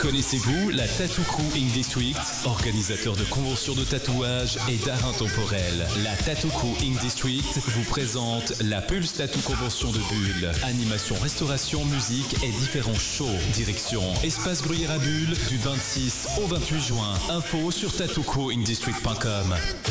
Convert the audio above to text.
Connaissez-vous la Tattoo Crew Ink District, organisateur de conventions de tatouage et d'art intemporel. La Tattoo Crew Ink District vous présente la Pulse Tattoo Convention de Bulle. Animation, restauration, musique et différents shows. Direction Espace Gruyère à Bulle du 26 au 28 juin. Info sur tattoocrewinkdistrict.com.